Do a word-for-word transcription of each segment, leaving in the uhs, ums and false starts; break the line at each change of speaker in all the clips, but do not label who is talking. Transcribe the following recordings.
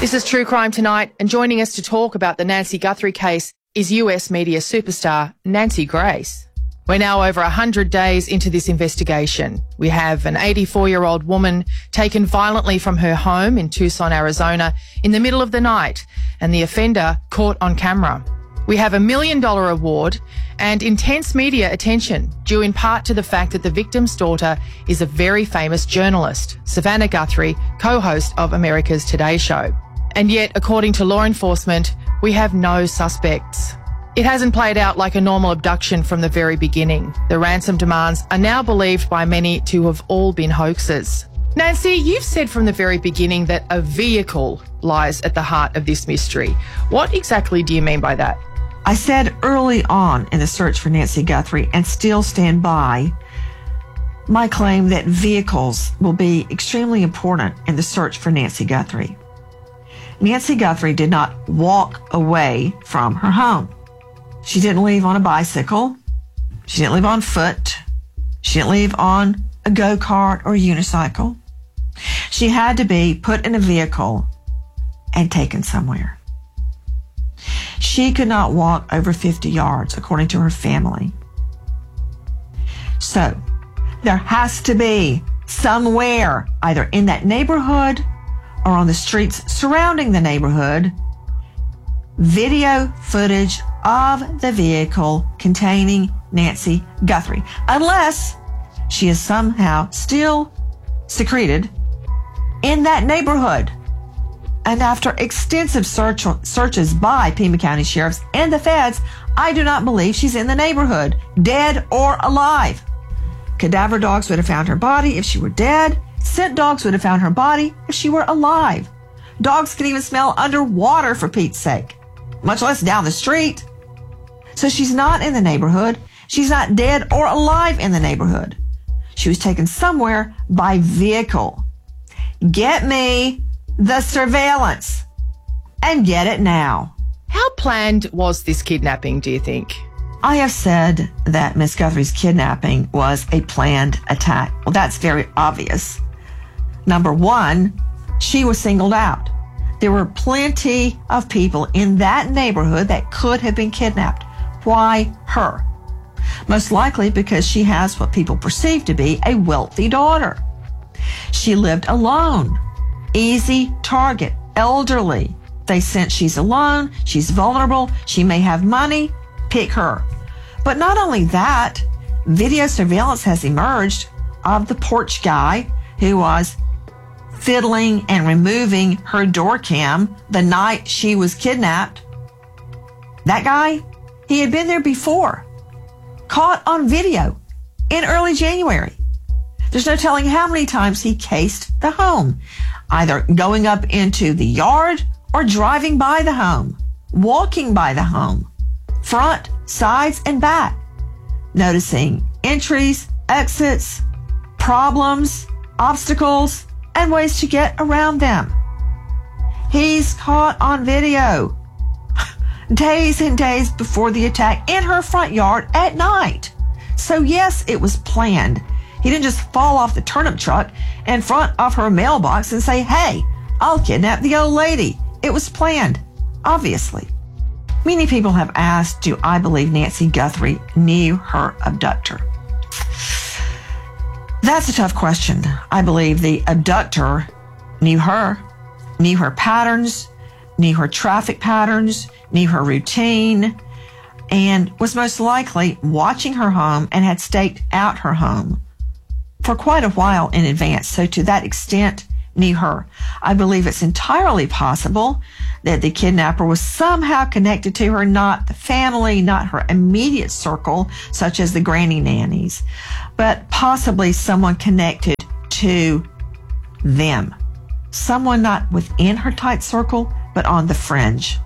This is True Crime Tonight, and joining us to talk about the Nancy Guthrie case is U S media superstar Nancy Grace. We're now over one hundred days into this investigation. We have an eighty-four-year-old woman taken violently from her home in Tucson, Arizona, in the middle of the night, and the offender caught on camera. We have a million dollar award and intense media attention, due in part to the fact that the victim's daughter is a very famous journalist, Savannah Guthrie, co-host of America's Today Show. And yet, according to law enforcement, we have no suspects. It hasn't played out like a normal abduction from the very beginning. The ransom demands are now believed by many to have all been hoaxes. Nancy, you've said from the very beginning that a vehicle lies at the heart of this mystery. What exactly do you mean by that?
I said early on in the search for Nancy Guthrie, and still stand by my claim that vehicles will be extremely important in the search for Nancy Guthrie. Nancy Guthrie did not walk away from her home. She didn't leave on a bicycle. She didn't leave on foot. She didn't leave on a go-kart or a unicycle. She had to be put in a vehicle and taken somewhere. She could not walk over fifty yards, according to her family. So, there has to be somewhere, either in that neighborhood or on the streets surrounding the neighborhood, video footage of the vehicle containing Nancy Guthrie, unless she is somehow still secreted in that neighborhood. And after extensive search, searches by Pima County sheriffs and the feds, I do not believe she's in the neighborhood, dead or alive. Cadaver dogs would have found her body if she were dead. Scent dogs would have found her body if she were alive. Dogs can even smell underwater, for Pete's sake, much less down the street. So she's not in the neighborhood. She's not dead or alive in the neighborhood. She was taken somewhere by vehicle. Get me the surveillance, and get it now.
How planned was this kidnapping, do you think?
I have said that Miss Guthrie's kidnapping was a planned attack. Well, that's very obvious. Number one, she was singled out. There were plenty of people in that neighborhood that could have been kidnapped. Why her? Most likely because she has what people perceive to be a wealthy daughter. She lived alone. Easy target. Elderly. They sense she's alone. She's vulnerable. She may have money. Pick her. But not only that, video surveillance has emerged of the porch guy who was fiddling and removing her door cam the night she was kidnapped. That guy, he had been there before, caught on video in early January. There's no telling how many times he cased the home, either going up into the yard or driving by the home, walking by the home, front, sides, and back, noticing entries, exits, problems, obstacles, and ways to get around them. He's caught on video days and days before the attack in her front yard at night. So yes, it was planned. He didn't just fall off the turnip truck in front of her mailbox and say, hey, I'll kidnap the old lady. It was planned, obviously. Many people have asked, do I believe Nancy Guthrie knew her abductor? That's a tough question. I believe the abductor knew her, knew her patterns, knew her traffic patterns, knew her routine, and was most likely watching her home and had staked out her home for quite a while in advance. So to that extent, knew her. I believe it's entirely possible that the kidnapper was somehow connected to her, not the family, not her immediate circle, such as the granny nannies, but possibly someone connected to them. Someone not within her tight circle, but on the fringe.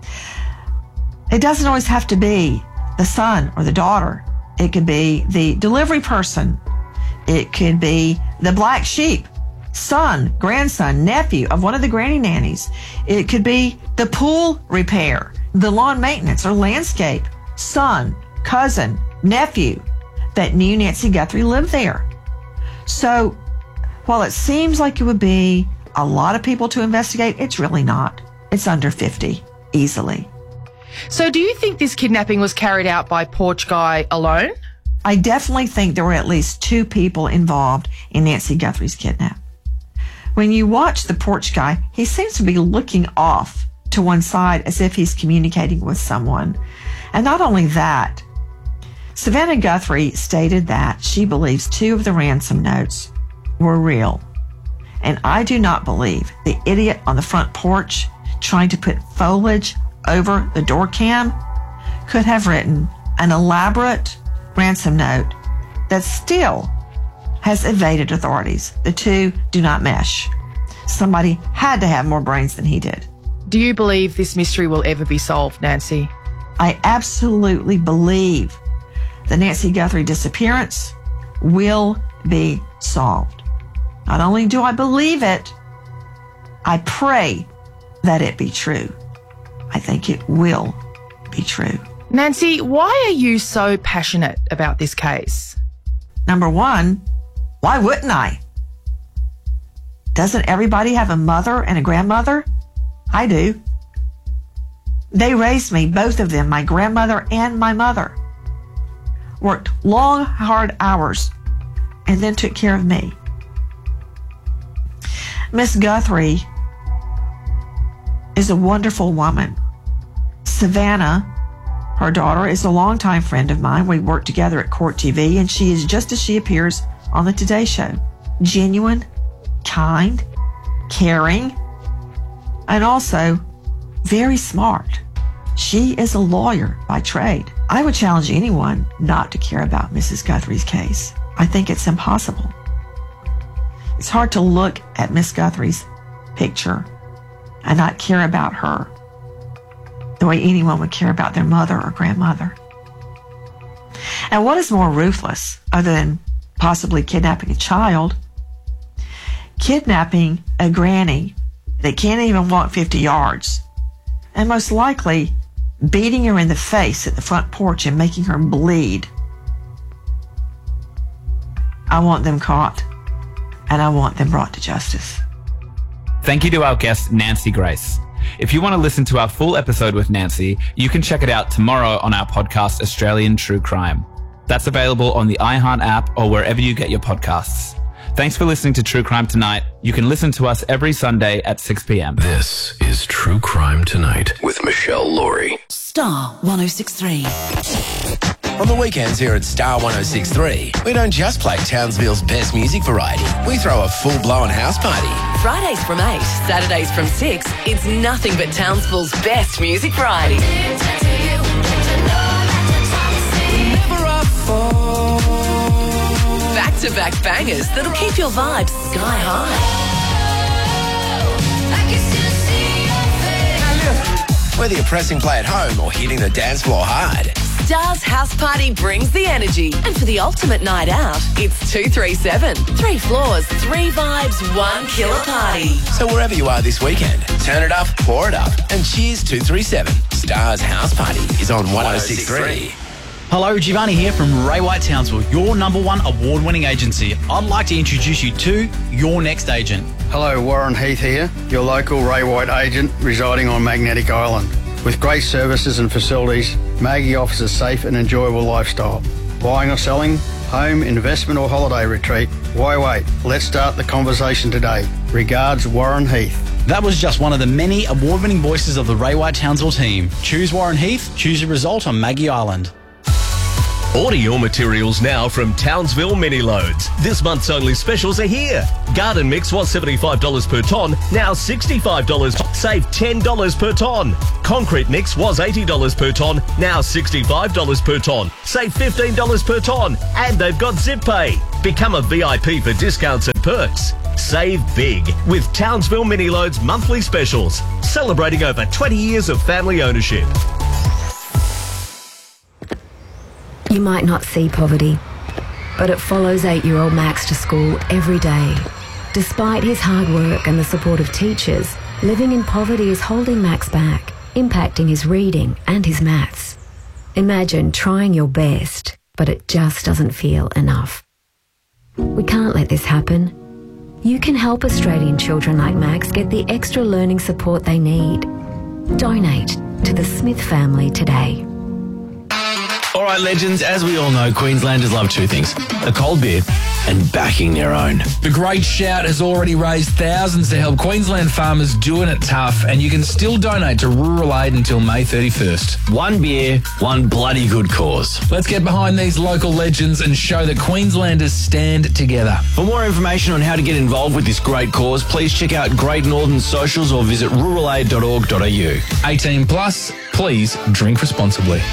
It doesn't always have to be the son or the daughter. It could be the delivery person. It could be the black sheep, son, grandson, nephew of one of the granny nannies. It could be the pool repair, the lawn maintenance or landscape, son, cousin, nephew that knew Nancy Guthrie lived there. So while it seems like it would be a lot of people to investigate? It's really not. It's under fifty, easily.
So do you think this kidnapping was carried out by Porch Guy alone?
I definitely think there were at least two people involved in Nancy Guthrie's kidnap. When you watch the Porch Guy, he seems to be looking off to one side as if he's communicating with someone. And not only that, Savannah Guthrie stated that she believes two of the ransom notes were real. And I do not believe the idiot on the front porch trying to put foliage over the door cam could have written an elaborate ransom note that still has evaded authorities. The two do not mesh. Somebody had to have more brains than he did.
Do you believe this mystery will ever be solved, Nancy?
I absolutely believe the Nancy Guthrie disappearance will be solved. Not only do I believe it, I pray that it be true. I think it will be true.
Nancy, why are you so passionate about this case?
Number one, why wouldn't I? Doesn't everybody have a mother and a grandmother? I do. They raised me, both of them, my grandmother and my mother. Worked long, hard hours and then took care of me. Miss Guthrie is a wonderful woman. Savannah, her daughter, is a longtime friend of mine. We worked together at Court T V, and she is just as she appears on the Today Show. Genuine, kind, caring, and also very smart. She is a lawyer by trade. I would challenge anyone not to care about Missus Guthrie's case. I think it's impossible. It's hard to look at Miss Guthrie's picture and not care about her the way anyone would care about their mother or grandmother. And what is more ruthless, other than possibly kidnapping a child? Kidnapping a granny that can't even walk fifty yards, and most likely beating her in the face at the front porch and making her bleed. I want them caught, and I want them brought to justice.
Thank you to our guest, Nancy Grace. If you want to listen to our full episode with Nancy, you can check it out tomorrow on our podcast, Australian True Crime. That's available on the iHeart app or wherever you get your podcasts. Thanks for listening to True Crime Tonight. You can listen to us every Sunday at six p.m.
This is True Crime Tonight with Michelle Laurie.
Star one oh six three.
On the weekends here at Star one oh six three, we don't just play Townsville's best music variety. We throw a full-blown house party.
Fridays from eight, Saturdays from six, it's nothing but Townsville's best music variety. Back-to-back bangers that'll keep your vibes sky high.
Whether you're pressing play at home or hitting the dance floor hard,
Star's House Party brings the energy. And for the ultimate night out, it's two three seven. Three floors, three vibes, one killer party.
So wherever you are this weekend, turn it up, pour it up, and cheers two three seven. Star's House Party is on one oh six three.
Hello, Giovanni here from Ray White Townsville, your number one award-winning agency. I'd like to introduce you to your next agent.
Hello, Warren Heath here, your local Ray White agent residing on Magnetic Island. With great services and facilities, Maggie offers a safe and enjoyable lifestyle. Buying or selling, home, investment or holiday retreat, why wait? Let's start the conversation today. Regards, Warren Heath.
That was just one of the many award-winning voices of the Ray White Townsville team. Choose Warren Heath, choose your result on Maggie Island.
Order your materials now from Townsville Mini Loads. This month's only specials are here. Garden mix was seventy-five dollars per tonne, now sixty-five dollars. Save ten dollars per tonne. Concrete mix was eighty dollars per tonne, now sixty-five dollars per tonne. Save fifteen dollars per tonne. And they've got Zip Pay. Become a V I P for discounts and perks. Save big with Townsville Mini Loads monthly specials. Celebrating over twenty years of family ownership.
You might not see poverty, but it follows eight-year-old Max to school every day. Despite his hard work and the support of teachers, living in poverty is holding Max back, impacting his reading and his maths. Imagine trying your best, but it just doesn't feel enough. We can't let this happen. you can help Australian children like Max get the extra learning support they need. Donate to the Smith family today.
All right, legends, as we all know, Queenslanders love two things: a cold beer and backing their own.
The Great Shout has already raised thousands to help Queensland farmers doing it tough, and you can still donate to Rural Aid until May thirty-first.
One beer, one bloody good cause.
Let's get behind these local legends and show that Queenslanders stand together.
For more information on how to get involved with this great cause, please check out Great Northern socials or visit rural aid dot org dot a u.
eighteen plus, please drink responsibly.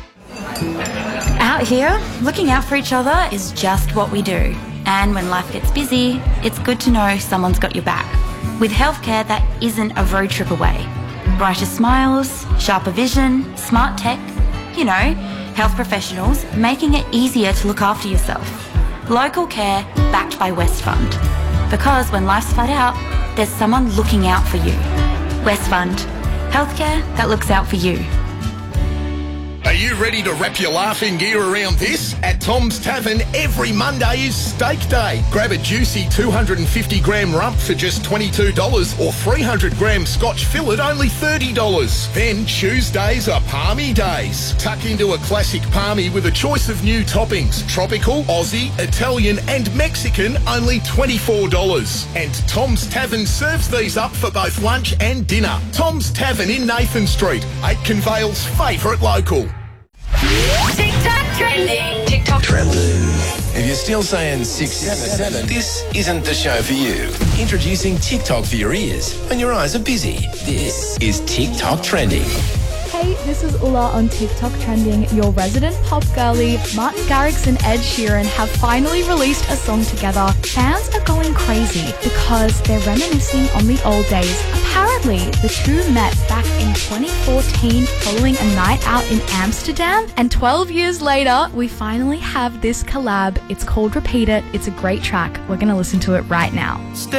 Out here, looking out for each other is just what we do. And when life gets busy, it's good to know someone's got your back. With healthcare that isn't a road trip away. Brighter smiles, sharper vision, smart tech, you know, health professionals making it easier to look after yourself. Local care backed by Westfund. Because when life's flat out, there's someone looking out for you. Westfund. Healthcare that looks out for you.
Are you ready to wrap your laughing gear around this? At Tom's Tavern, every Monday is Steak Day. Grab a juicy two hundred fifty gram rump for just twenty-two dollars or three hundred gram Scotch fillet only thirty dollars. Then Tuesdays are Palmy Days. Tuck into a classic palmy with a choice of new toppings. Tropical, Aussie, Italian and Mexican only twenty-four dollars. And Tom's Tavern serves these up for both lunch and dinner. Tom's Tavern in Nathan Street, Aitken Vale's favourite local.
TikTok trending. TikTok
Trending. If you're still saying six seven seven, this isn't the show for you. Introducing TikTok for your ears when your eyes are busy. This is TikTok Trending.
Hey, this is Ulla on TikTok Trending. Your resident pop girly, Martin Garrix and Ed Sheeran have finally released a song together. Fans are going crazy because they're reminiscing on the old days. Apparently, the two met back in twenty fourteen following a night out in Amsterdam, and twelve years later, we finally have this collab. It's called Repeat It. It's a great track. We're going to listen to it right now.